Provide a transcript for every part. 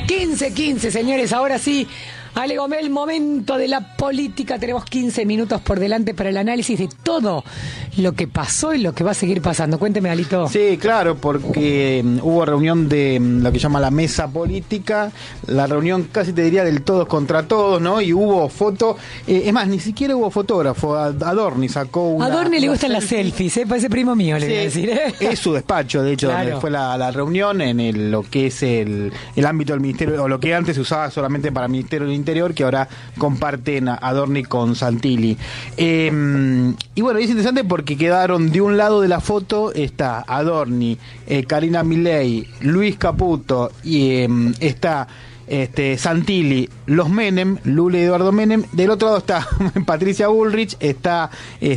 15, señores, ahora sí. Ale Gomel, momento de la política. Tenemos 15 minutos por delante para el análisis de todo lo que pasó y lo que va a seguir pasando. Cuénteme, Alito. Sí, claro, porque hubo reunión de lo que llama la mesa política, la reunión casi te diría del todos contra todos, ¿no? Y hubo foto, es más, ni siquiera hubo fotógrafo. Adorni sacó una... A Adorni le gustan las selfies, parece primo mío, le voy a decir. Es su despacho, de hecho, claro. Donde fue la reunión en lo que es el ámbito del ministerio, o lo que antes se usaba solamente para el Ministerio del Interior, que ahora comparten a Adorni con Santilli. Y bueno, es interesante porque quedaron de un lado de la foto, está Adorni, Karina Milei, Luis Caputo, y está Santilli, los Menem, Lula y Eduardo Menem. Del otro lado está Patricia Bullrich, está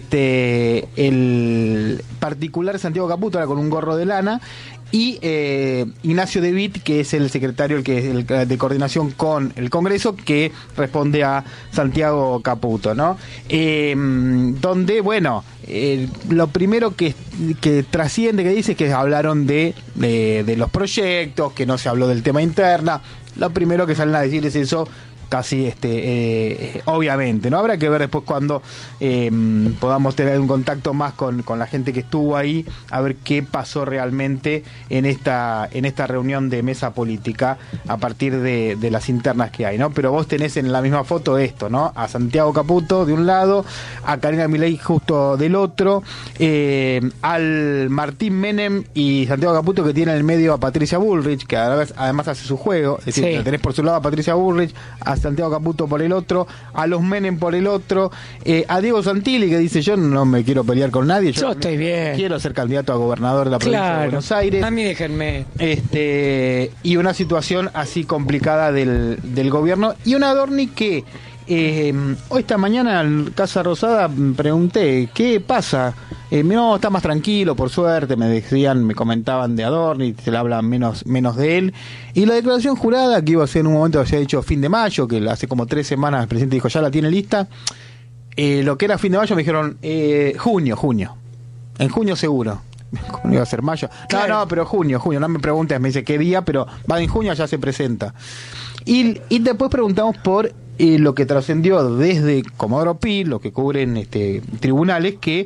el particular Santiago Caputo, ahora con un gorro de lana, y Ignacio De Witt, que es el secretario de coordinación con el Congreso, que responde a Santiago Caputo, ¿no? Donde, bueno, lo primero que trasciende, que dice, es que hablaron de los proyectos, que no se habló del tema interna. Lo primero que salen a decir es eso, casi obviamente, ¿no? Habrá que ver después cuando podamos tener un contacto más con la gente que estuvo ahí, a ver qué pasó realmente en esta reunión de mesa política a partir de las internas que hay, ¿no? Pero vos tenés en la misma foto esto, ¿no? A Santiago Caputo de un lado, a Karina Milei justo del otro, al Martín Menem y Santiago Caputo, que tiene en el medio a Patricia Bullrich, que además hace su juego, es decir, sí. Tenés por su lado a Patricia Bullrich, a Santiago Caputo por el otro, a los Menem por el otro, a Diego Santilli, que dice: yo no me quiero pelear con nadie, yo estoy bien, quiero ser candidato a gobernador de la provincia de Buenos Aires. A mí déjenme. Y una situación así complicada del gobierno, y un Adorni que hoy esta mañana en Casa Rosada pregunté: ¿qué pasa? No, está más tranquilo, por suerte, me comentaban de Adorni, se le habla menos de él. Y la declaración jurada, que iba a ser en un momento, había dicho fin de mayo, que hace como 3 semanas el presidente dijo ya la tiene lista. Lo que era fin de mayo me dijeron junio. En junio seguro. ¿Cómo iba a ser mayo? Claro. No, pero junio, no me preguntes, me dice qué día, pero va en junio, ya se presenta. Y después preguntamos por lo que trascendió desde Comodoro Pi, lo que cubren tribunales, que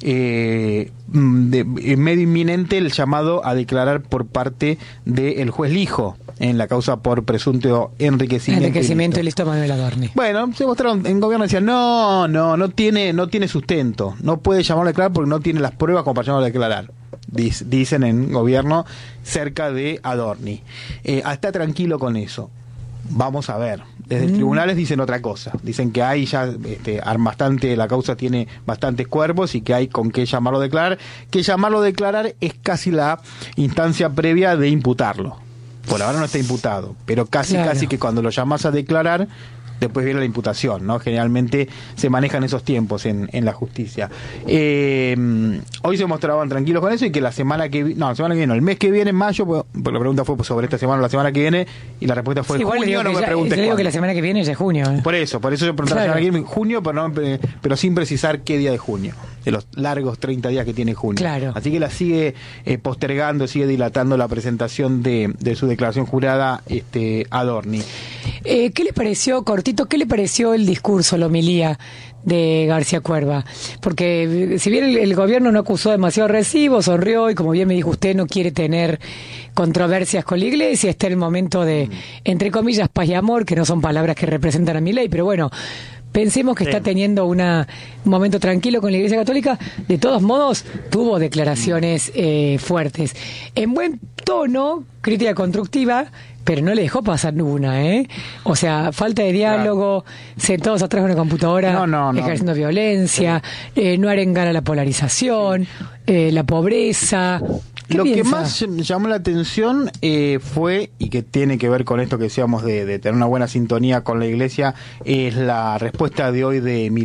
medio inminente el llamado a declarar por parte del juez Lijo en la causa por presunto enriquecimiento ilícito Manuel Adorni. Bueno, se mostraron en gobierno, decían no tiene sustento, no puede llamarlo a declarar porque no tiene las pruebas como para llamarlo a declarar, dicen en gobierno cerca de Adorni. Está tranquilo con eso. Vamos a ver. Desde tribunales dicen otra cosa. Dicen que hay ya la causa tiene bastantes cuerpos y que hay con qué llamarlo a declarar. Que llamarlo a declarar es casi la instancia previa de imputarlo. Por ahora no está imputado, pero casi que cuando lo llamas a declarar, después viene la imputación, ¿no? Generalmente se manejan esos tiempos en la justicia. Hoy se mostraban tranquilos con eso, y que la semana que viene, el mes que viene, en mayo, pues la pregunta fue sobre esta semana o la semana que viene, y la respuesta fue junio, no me preguntes cuándo. Digo que la semana que viene ya es junio. Por eso yo preguntaba la semana que viene, junio, pero sin precisar qué día de junio, de los largos 30 días que tiene junio. Claro. Así que la sigue postergando, sigue dilatando la presentación de su declaración jurada Adorni. ¿Qué le pareció, cortito, qué le pareció el discurso, la homilía de García Cuerva? Porque si bien el gobierno no acusó demasiado recibo, sonrió, y como bien me dijo usted, no quiere tener controversias con la iglesia, está el momento de, entre comillas, paz y amor, que no son palabras que representan a Milei, pero bueno, pensemos que está teniendo un momento tranquilo con la Iglesia Católica. De todos modos, tuvo declaraciones fuertes. En buen tono, crítica constructiva, pero no le dejó pasar ninguna, O sea, falta de diálogo, sentados atrás de una computadora, ejerciendo violencia, no arengar a la polarización, la pobreza. Lo que más llamó la atención fue, y que tiene que ver con esto que decíamos de tener una buena sintonía con la iglesia, es la respuesta de hoy de Milei.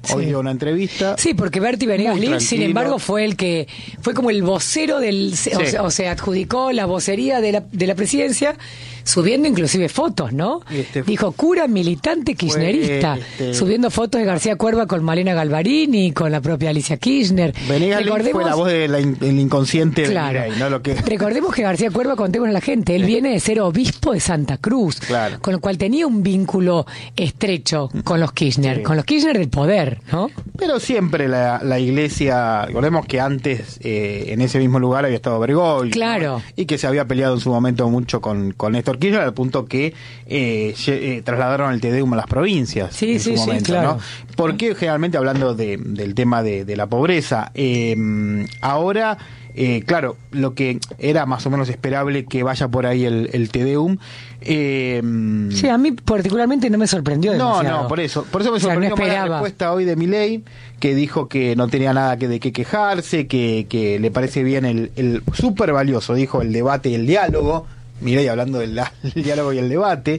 Hoy dio una entrevista. Sí, porque Berti Venegas Lynch, sin embargo, fue como el vocero o sea, adjudicó la vocería de la presidencia, subiendo inclusive fotos, ¿no? Dijo, cura militante kirchnerista, subiendo fotos de García Cuerva con Malena Galvarini, con la propia Alicia Kirchner. Venegas Lynch fue la voz del inconsciente. Claro. De Milei, ¿no? Recordemos que García Cuerva, contemos a la gente, él viene de ser obispo de Santa Cruz, con lo cual tenía un vínculo estrecho con los Kirchner, con los Kirchner del poder, ¿no? Pero siempre la iglesia, recordemos que antes en ese mismo lugar había estado Bergoglio, claro, ¿no? Y que se había peleado en su momento mucho con Néstor Kirchner, al punto que trasladaron el Te Deum a las provincias en su momento, claro, ¿no? Porque generalmente hablando del tema de la pobreza, ahora... claro, lo que era más o menos esperable que vaya por ahí el Te Deum. Sí, a mí particularmente no me sorprendió demasiado. No, por eso me sorprendió más la respuesta hoy de Milei, que dijo que no tenía nada de qué quejarse, que le parece bien el súper valioso, dijo, el debate y el diálogo. Milei hablando del diálogo y el debate.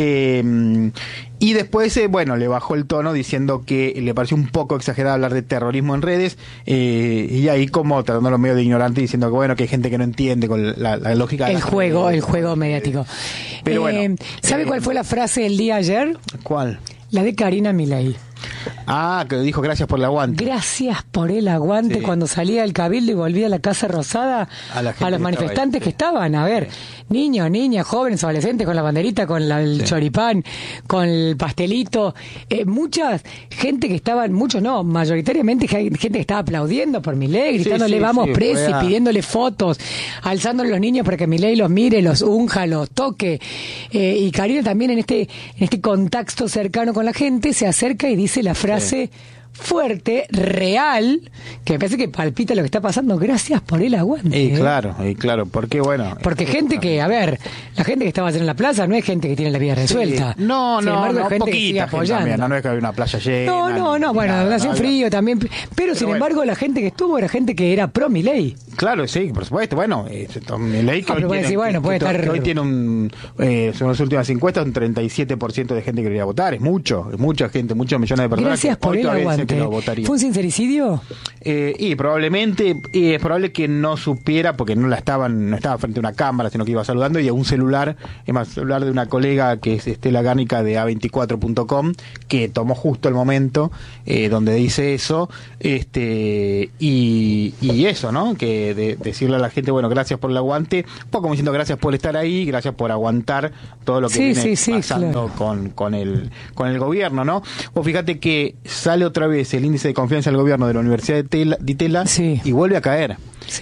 Y después, le bajó el tono diciendo que le pareció un poco exagerado hablar de terrorismo en redes, y ahí como tratándolo medio de ignorante, diciendo que hay gente que no entiende con la lógica de el juego mediático. Pero ¿sabe cuál fue la frase del día ayer? ¿Cuál? La de Karina Milei. Que dijo gracias por el aguante. Gracias por el aguante, cuando salía del Cabildo y volvía a la Casa Rosada, a los manifestantes que estaban, a ver, niños, niñas, jóvenes, adolescentes, con la banderita, con el choripán, con el pastelito, mucha gente que estaban, muchos no, mayoritariamente gente que estaba aplaudiendo por Milei, gritándole vamos presi, pidiéndole fotos, alzándole a los niños para que Milei los mire, los unja, los toque, y Karina también en este contacto cercano con la gente se acerca y dice la frase fuerte, real, que me parece que palpita lo que está pasando. Gracias por el aguante. Claro, porque porque gente que, a ver, la gente que estaba ayer en la plaza no es gente que tiene la vida resuelta. No, gente que sigue apoyando. También, no es que había una playa llena. No, bueno, hacía frío también, pero sin embargo la gente que estuvo era gente que era pro Milei. Claro, sí, por supuesto. Bueno, Milei que hoy tiene según las últimas encuestas, un 37% de gente que quería votar. Es mucha gente, muchos millones de personas. Gracias por el aguante. ¿Fue un sincericidio? Y probablemente, es probable que no supiera, porque no estaba frente a una cámara, sino que iba saludando, y a un celular, es más, celular de una colega que es Estela Gárnica de A24.com, que tomó justo el momento donde dice eso, y eso, ¿no? Que decirle a la gente, gracias por el aguante, un poco como diciendo gracias por estar ahí, gracias por aguantar todo lo que viene pasando con el gobierno, ¿no? O fíjate que sale otra vez el índice de confianza del gobierno de la Universidad de Itela y vuelve a caer.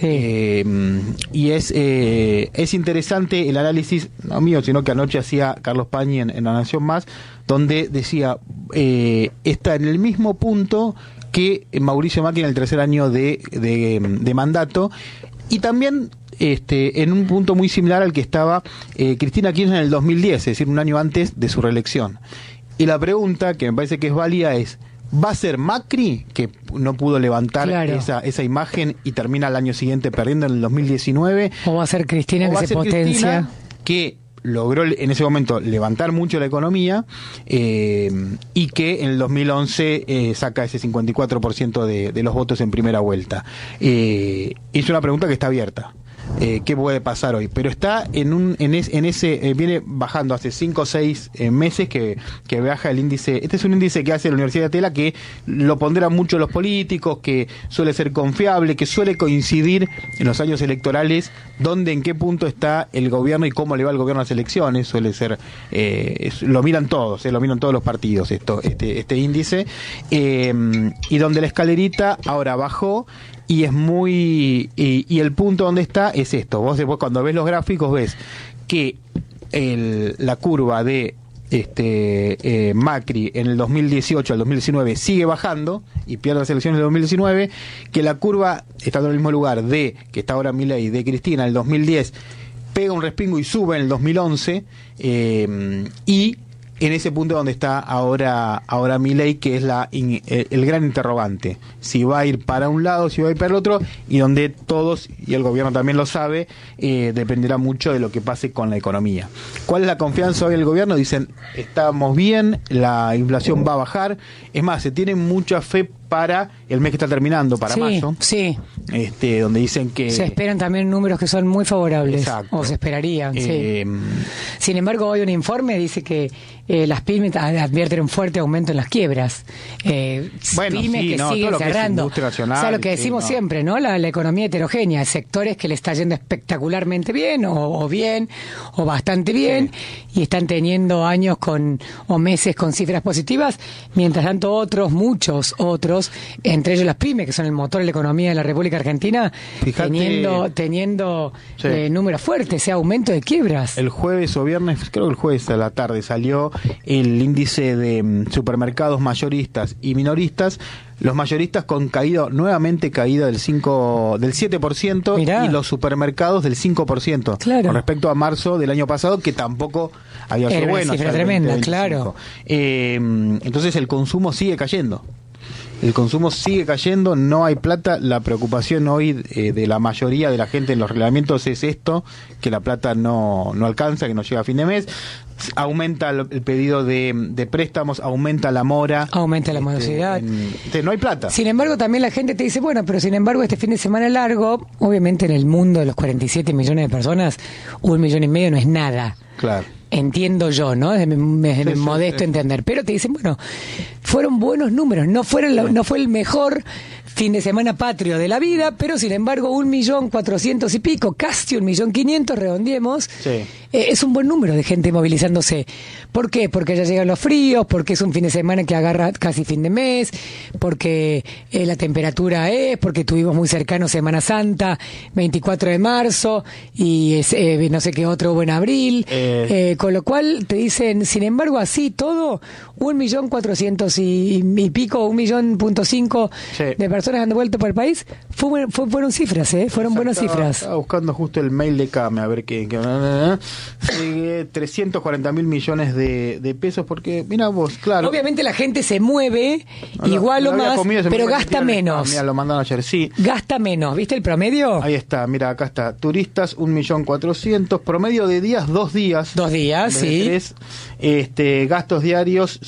Y es interesante el análisis, no mío, sino que anoche hacía Carlos Pañi en La Nación Más, donde decía, está en el mismo punto que Mauricio Macri en el tercer año de mandato, y también en un punto muy similar al que estaba Cristina Kirchner en el 2010, es decir, un año antes de su reelección. Y la pregunta, que me parece que es válida, es: ¿va a ser Macri, que no pudo levantar esa imagen y termina el año siguiente perdiendo en el 2019? ¿O va a ser Cristina, que se potencia? Cristina, que logró en ese momento levantar mucho la economía, y que en el 2011 saca ese 54% de los votos en primera vuelta? Es una pregunta que está abierta. ¿Qué puede pasar hoy? Pero está viene bajando hace 5 o 6 meses que baja el índice. Este es un índice que hace la Universidad de Tela, que lo ponderan mucho los políticos, que suele ser confiable, que suele coincidir en los años electorales en qué punto está el gobierno y cómo le va el gobierno a las elecciones. Suele ser, lo miran todos los partidos este índice, y donde la escalerita ahora bajó. Y es y el punto donde está es esto. Vos después, cuando ves los gráficos, ves que la curva de Macri en el 2018 al 2019 sigue bajando y pierde las elecciones del 2019, que la curva, estando en el mismo lugar que está ahora Milei, de Cristina en el 2010, pega un respingo y sube en el 2011, y en ese punto donde está ahora Milei, que es el gran interrogante. Si va a ir para un lado, si va a ir para el otro, y donde todos, y el gobierno también lo sabe, dependerá mucho de lo que pase con la economía. ¿Cuál es la confianza hoy del gobierno? Dicen, estamos bien, la inflación va a bajar. Es más, se tiene mucha fe para el mes que está terminando, para mayo. Sí. Donde dicen que... Se esperan también números que son muy favorables. Exacto. O se esperarían, sí. Sin embargo, hoy un informe dice que las pymes advierten un fuerte aumento en las quiebras. Pymes que siguen cerrando. O sea, lo que decimos siempre, ¿no? La economía heterogénea, sectores que le está yendo espectacularmente bien, o bien, o bastante bien, y están teniendo años o meses con cifras positivas, mientras tanto muchos otros, entre ellos las pymes, que son el motor de la economía de la República Argentina, teniendo números fuertes, ese aumento de quiebras. El jueves o viernes, creo que el jueves a la tarde, salió el índice de supermercados mayoristas y minoristas. Los mayoristas con nuevamente caída del 7%. Mirá. Y los supermercados del 5%. Claro. Con respecto a marzo del año pasado, que tampoco había sido bueno. Cifra tremenda, claro. Entonces el consumo sigue cayendo. No hay plata. La preocupación hoy de la mayoría de la gente en los reglamentos es esto, que la plata no alcanza, que no llega a fin de mes. Aumenta el pedido de préstamos, aumenta la mora. Aumenta la morosidad. No hay plata. Sin embargo, también la gente te dice, bueno, pero sin embargo este fin de semana largo, obviamente en el mundo de los 47 millones de personas, 1,5 millones no es nada. Claro. Entiendo yo, ¿no? Es modesto entender. Pero te dicen, bueno, fueron buenos números. No fue el mejor fin de semana patrio de la vida, pero sin embargo 1.400.000 y pico, casi 1.500.000, redondeemos, es un buen número de gente movilizándose. ¿Por qué? Porque ya llegan los fríos, porque es un fin de semana que agarra casi fin de mes, porque la temperatura porque tuvimos muy cercano Semana Santa, 24 de marzo, y no sé qué otro hubo en abril, con lo cual te dicen, sin embargo, así todo, 1.400.000 y pico, 1.5 millones de personas han vuelto por el país, fueron cifras, fueron buenas cifras. Estaba buscando justo el mail de Came, a ver qué 340.000 millones de pesos, porque, mira vos, claro. Obviamente la gente se mueve igual o más, pero gasta menos. Mira, lo mandaron ayer, sí. Gasta menos, ¿viste el promedio? Ahí está, mira, acá está. Turistas, 1.400.000, promedio de días, 2 días. 2 días, sí. 3, gastos diarios,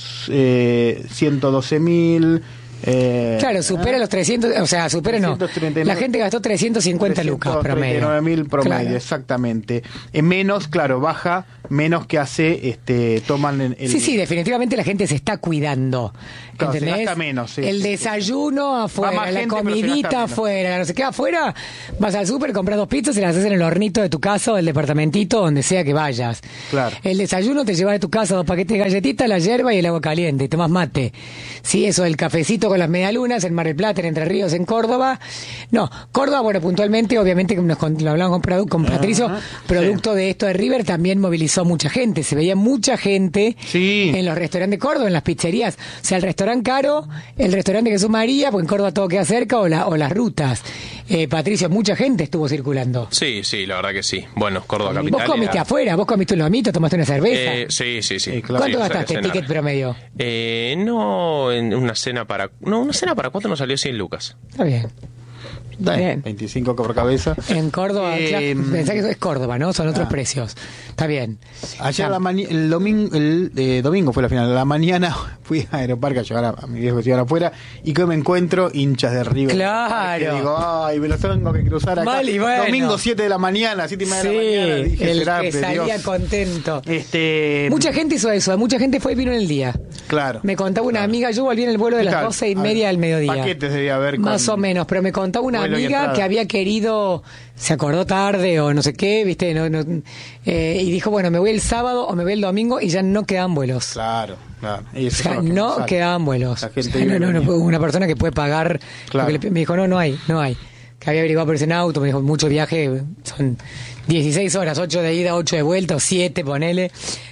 112.000. Claro, supera los 300, o sea, supera 339, la gente gastó 350 lucas promedio. 39.000 promedio, claro. Exactamente. Menos, claro, baja, menos que hace, toman el... Sí, definitivamente la gente se está cuidando. Claro, ¿entendés? se gasta menos. El desayuno afuera, la comidita afuera, no sé qué afuera, vas al súper, compras 2 pizzas y las haces en el hornito de tu casa o del departamentito, donde sea que vayas. Claro. El desayuno te llevas de tu casa 2 paquetes de galletitas, la yerba y el agua caliente, y tomás mate. Sí, eso, el cafecito con las medialunas en Mar del Plata, en Entre Ríos, en Córdoba. No, Córdoba, bueno, puntualmente, obviamente, lo hablamos con Patricio, producto de esto de River, también movilizó mucha gente. Se veía mucha gente en los restaurantes de Córdoba, en las pizzerías. O sea, el restaurante caro, el restaurante Jesús María, porque en Córdoba todo queda cerca, o las rutas. Patricio, mucha gente estuvo circulando. Sí, la verdad que sí. Bueno, Córdoba capital. ¿Vos comiste afuera? ¿Vos comiste un lomito? ¿Tomaste una cerveza? Sí. Claro. ¿Cuánto Sí, gastaste el ticket promedio? No, en una cena para cuánto nos salió 100 lucas. Está bien. Bien. 25 por cabeza. En Córdoba, pensá que eso es Córdoba, ¿no? Son otros precios. Está bien. Ayer el domingo fue la final. A la mañana fui a Aeroparque a llevar a mi viejo que se iban afuera y que me encuentro hinchas de River. Claro. Digo, ay, me los tengo que cruzar acá. Mal y bueno. Domingo 7 de la mañana, 7:30 de la mañana. Dije, el que salía Dios. contento. Mucha gente hizo eso, mucha gente fue y vino en el día. Claro. Me contaba una amiga, yo volví en el vuelo de las 12:30 del mediodía. Paquetes debía haber. Más o menos, pero me contaba una amiga que había querido, se acordó tarde o no sé qué, viste, y dijo, bueno, me voy el sábado o me voy el domingo, y ya no quedaban vuelos. Claro. O sea, no quedaban vuelos. Una persona que puede pagar, claro. Me dijo, no hay. Que había averiguado por ese en auto, me dijo, mucho viaje, son 16 horas, 8 de ida, 8 de vuelta, o 7, ponele.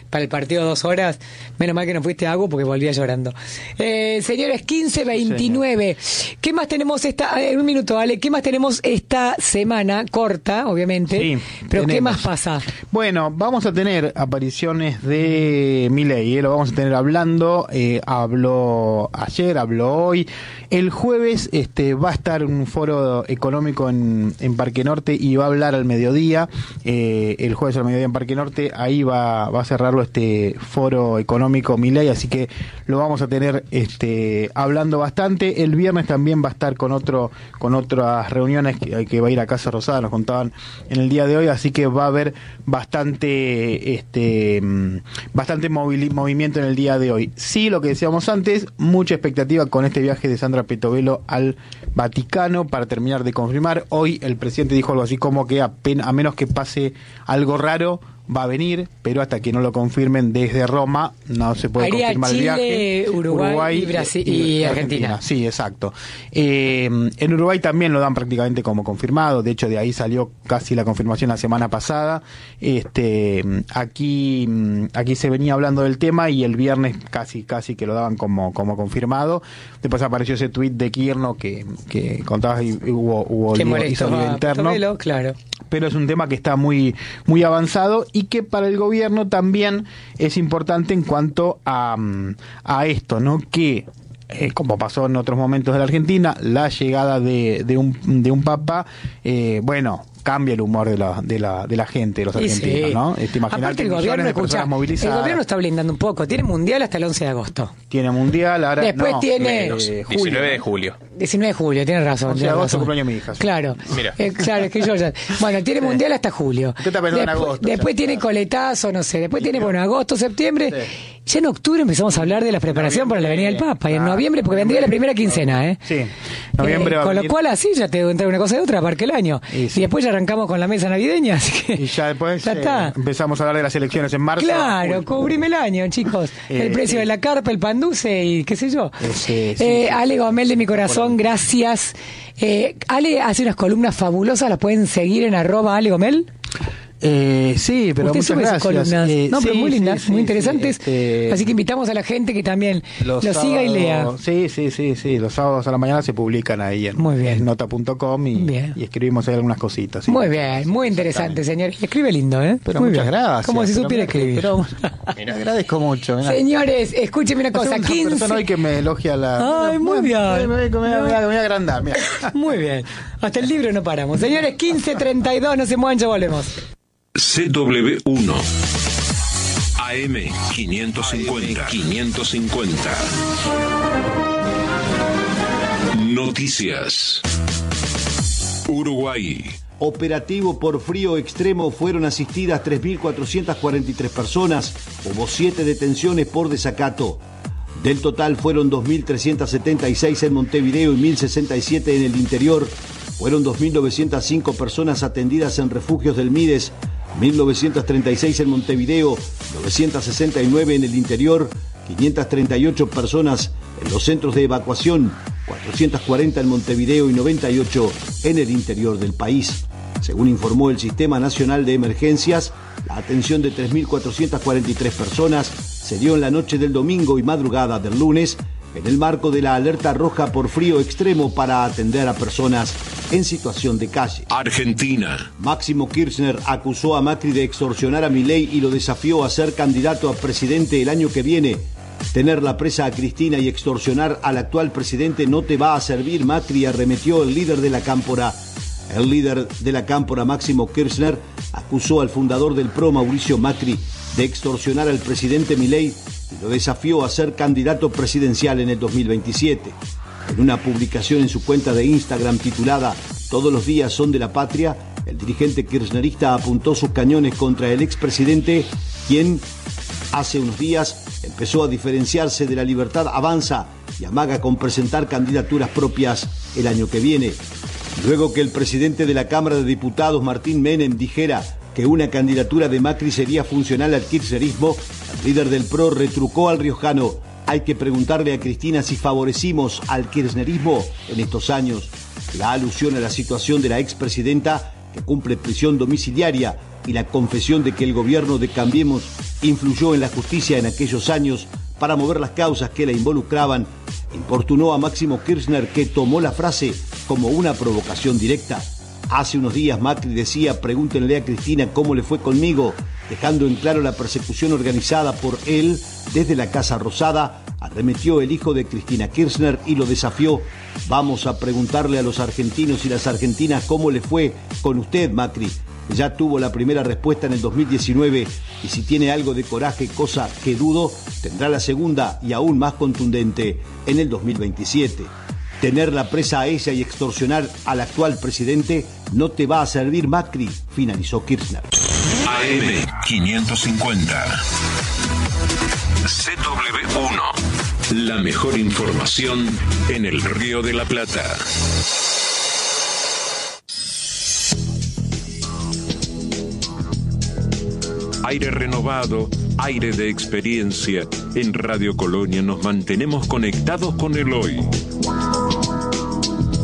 para el partido 2 horas. Menos mal que no fuiste a Agua porque volvía llorando. Señores, 15:29. ¿Qué más tenemos un minuto, Ale? ¿Qué más tenemos esta semana? Corta, obviamente. Sí, pero tenemos. ¿qué más pasa? Bueno, vamos a tener apariciones de Milei, lo vamos a tener hablando. Habló ayer, habló hoy. El jueves va a estar en un foro económico en Parque Norte y va a hablar al mediodía. El jueves al mediodía en Parque Norte, ahí va a cerrarlo este foro económico Milei, así que lo vamos a tener hablando bastante. El viernes también va a estar con otras reuniones que va a ir a Casa Rosada, nos contaban en el día de hoy, así que va a haber bastante movimiento en el día de hoy. Sí, lo que decíamos antes, mucha expectativa con este viaje de Sandra Petovelo al Vaticano para terminar de confirmar. Hoy el presidente dijo algo así como que a menos que pase algo raro va a venir, pero hasta que no lo confirmen desde Roma no se puede confirmar Chile, el viaje. Uruguay y Brasil y Argentina. Sí, exacto. En Uruguay también lo dan prácticamente como confirmado, de hecho de ahí salió casi la confirmación la semana pasada. Aquí se venía hablando del tema y el viernes casi que lo daban como confirmado. Después apareció ese tuit de Kirno que contabas y hubo lío interno. Petovelo, claro. Pero es un tema que está muy avanzado y que para el gobierno también es importante en cuanto a esto, ¿no? Que como pasó en otros momentos de la Argentina, la llegada de un papa, cambia el humor de la gente, de los argentinos, sí. ¿no? Aparte el gobierno, el gobierno está blindando un poco, tiene mundial hasta el 11 de agosto. Tiene mundial, ahora después tiene 19 de julio. 19 de julio, tienes razón. 11 de agosto, cumpleaños de mi hija. Sí. Claro. Mira. Claro, es que yo ya... Bueno, tiene mundial hasta julio. ¿Qué está pensando en agosto? Después tiene coletazo, no sé. Después tiene, agosto, septiembre. Sí. Ya en octubre empezamos a hablar de la preparación para la venida del Papa. Y en noviembre, porque vendría la primera quincena, Sí. Noviembre va a con lo cual así ya te entra una cosa de otra, parque el año. Y después ya arrancamos con la mesa navideña, así que... Y ya después ya está. Empezamos a hablar de las elecciones en marzo. Claro, cubrime el año, chicos. El precio de la carpa, el pan dulce y qué sé yo. Sí. Ale Gomel de mi corazón, gracias. Ale hace unas columnas fabulosas, las pueden seguir en @Ale Gomel. Sí, pero usted muchas sube gracias. Sus columnas. Pero muy lindas, sí, muy interesantes. Sí, así que invitamos a la gente que también lo siga y lea. Sí. Los sábados a la mañana se publican ahí en nota.com y escribimos ahí algunas cositas. ¿Sí? Muy bien, muy interesante, señor. Escribe lindo, ¿eh? Pero muchas gracias. Como si supiera escribir. Pero, te agradezco mucho. Mirá. Señores, escúcheme una cosa. 15 persona hoy que me elogia la... Ay, muy bien. Me voy a agrandar, mirá. Muy bien. Hasta el libro no paramos. Señores, 15:32, no se muevan, ya volvemos. CW1 AM 550 Noticias. Uruguay. Operativo por frío extremo, fueron asistidas 3.443 personas, hubo 7 detenciones por desacato. Del total fueron 2.376 en Montevideo y 1.067 en el interior. Fueron 2.905 personas atendidas en refugios del Mides, 1.936 en Montevideo, 969 en el interior, 538 personas en los centros de evacuación, 440 en Montevideo y 98 en el interior del país. Según informó el Sistema Nacional de Emergencias, la atención de 3.443 personas se dio en la noche del domingo y madrugada del lunes, en el marco de la alerta roja por frío extremo para atender a personas en situación de calle. Argentina. Máximo Kirchner acusó a Macri de extorsionar a Milei y lo desafió a ser candidato a presidente el año que viene. Tenerla presa a Cristina y extorsionar al actual presidente no te va a servir, Macri, arremetió el líder de la Cámpora. El líder de la Cámpora, Máximo Kirchner, acusó al fundador del PRO, Mauricio Macri, de extorsionar al presidente Milei y lo desafió a ser candidato presidencial en el 2027. En una publicación en su cuenta de Instagram titulada "Todos los días son de la patria", el dirigente kirchnerista apuntó sus cañones contra el expresidente, quien hace unos días empezó a diferenciarse de La Libertad Avanza y amaga con presentar candidaturas propias el año que viene. Luego que el presidente de la Cámara de Diputados, Martín Menem, dijera que una candidatura de Macri sería funcional al kirchnerismo, el líder del PRO retrucó al riojano: hay que preguntarle a Cristina si favorecimos al kirchnerismo en estos años. La alusión a la situación de la expresidenta, que cumple prisión domiciliaria, y la confesión de que el gobierno de Cambiemos influyó en la justicia en aquellos años para mover las causas que la involucraban, importunó a Máximo Kirchner, que tomó la frase como una provocación directa. Hace unos días Macri decía: pregúntenle a Cristina cómo le fue conmigo, dejando en claro la persecución organizada por él desde la Casa Rosada. Arremetió el hijo de Cristina Kirchner y lo desafió: vamos a preguntarle a los argentinos y las argentinas cómo le fue con usted, Macri. Ya tuvo la primera respuesta en el 2019 y si tiene algo de coraje, cosa que dudo, tendrá la segunda y aún más contundente en el 2027. Tenerla presa a ella y extorsionar al actual presidente no te va a servir, Macri, finalizó Kirchner. AM550 CW1, la mejor información en el Río de la Plata. Aire renovado, aire de experiencia. En Radio Colonia nos mantenemos conectados con el hoy.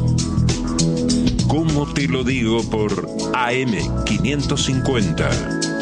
¿Cómo te lo digo? Por AM550.